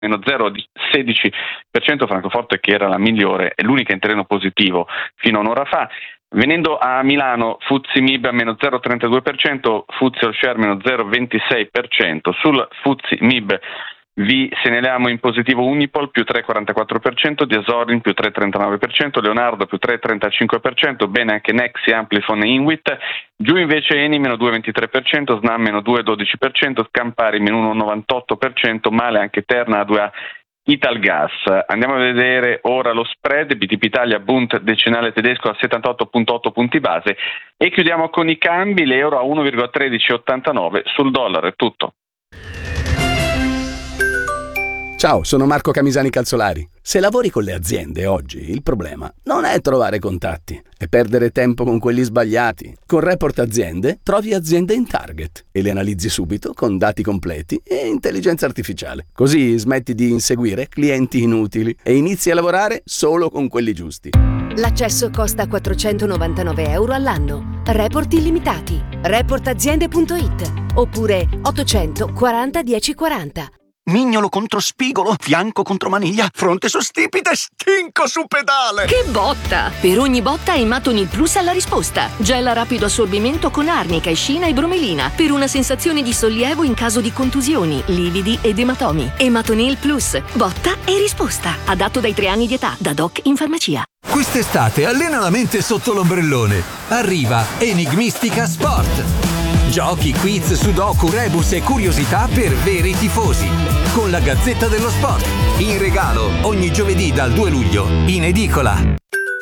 meno 0,16%, Francoforte che era la migliore è l'unica in terreno positivo fino a un'ora fa. Venendo a Milano, FTSE MIB a meno 0,32%, FTSE All Share meno 0,26%, sul FTSE MIB vi segnaliamo in positivo Unipol più 3,44%, Diasorin più 3,39%, Leonardo più 3,35%, bene anche Nexi, Amplifon e Inwit. Giù invece Eni meno 2,23%, Snam meno 2,12%, Campari meno 1,98%, male anche Terna A2A, Italgas. Andiamo a vedere ora lo spread, BTP Italia Bund decennale tedesco a 78,8 punti base e chiudiamo con i cambi, l'euro a 1,1389, sul dollaro è tutto. Ciao, sono Marco Camisani Calzolari. Se lavori con le aziende oggi, il problema non è trovare contatti, è perdere tempo con quelli sbagliati. Con Report Aziende trovi aziende in target e le analizzi subito con dati completi e intelligenza artificiale. Così smetti di inseguire clienti inutili e inizi a lavorare solo con quelli giusti. L'accesso costa €499 all'anno. Report illimitati. Reportaziende.it oppure 840 1040. Mignolo contro spigolo, fianco contro maniglia, fronte su stipite, stinco su pedale. Che botta! Per ogni botta Ematonil Plus ha la risposta. Gel a rapido assorbimento con arnica, escina e bromelina per una sensazione di sollievo in caso di contusioni, lividi ed ematomi. Ematonil Plus, botta e risposta. Adatto dai 3 anni di età, da doc in farmacia. Quest'estate allena la mente sotto l'ombrellone. Arriva Enigmistica Sport. Giochi, quiz, sudoku, rebus e curiosità per veri tifosi. Con la Gazzetta dello Sport. In regalo ogni giovedì dal 2 luglio in edicola.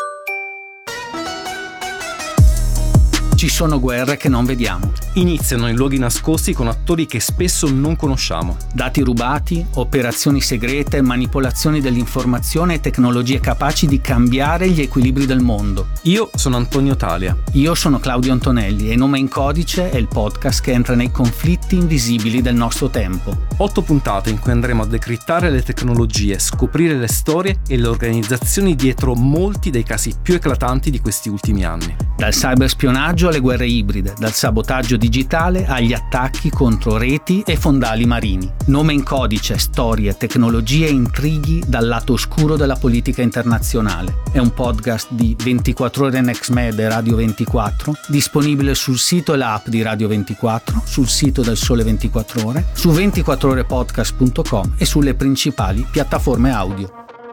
Ci sono guerre che non vediamo. Iniziano in luoghi nascosti con attori che spesso non conosciamo. Dati rubati, operazioni segrete, manipolazioni dell'informazione e tecnologie capaci di cambiare gli equilibri del mondo. Io sono Antonio Talia. Io sono Claudio Antonelli e Nome in Codice è il podcast che entra nei conflitti invisibili del nostro tempo. 8 puntate in cui andremo a decrittare le tecnologie, scoprire le storie e le organizzazioni dietro molti dei casi più eclatanti di questi ultimi anni. Dal cyberspionaggio alle guerre ibride, dal sabotaggio digitale agli attacchi contro reti e fondali marini. Nome in Codice, storie, tecnologie e intrighi dal lato oscuro della politica internazionale. È un podcast di 24 ore Next Med e Radio 24, disponibile sul sito e l'app di Radio 24, sul sito del Sole 24 Ore, su 24orepodcast.com e sulle principali piattaforme audio.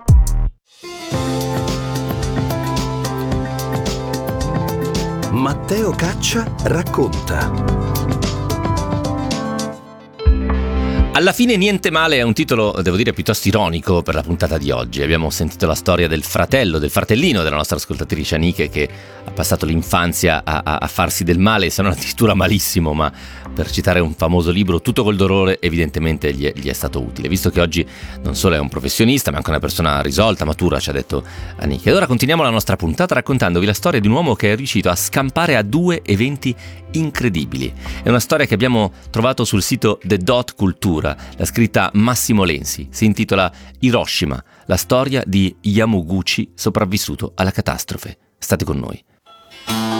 Matteo Caccia racconta. Alla fine niente male è un titolo, devo dire, piuttosto ironico per la puntata di oggi. Abbiamo sentito la storia del fratellino della nostra ascoltatrice Aniche che ha passato l'infanzia a farsi del male, se non addirittura malissimo, ma per citare un famoso libro, tutto col dolore evidentemente gli è stato utile, visto che oggi non solo è un professionista ma anche una persona risolta, matura, ci ha detto Aniche. Ed ora continuiamo la nostra puntata raccontandovi la storia di un uomo che è riuscito a scampare a 2 eventi incredibili. È una storia che abbiamo trovato sul sito The Dot Cultura. L'ha scritta Massimo Lenzi, si intitola Hiroshima, la storia di Yamaguchi sopravvissuto alla catastrofe. State con noi.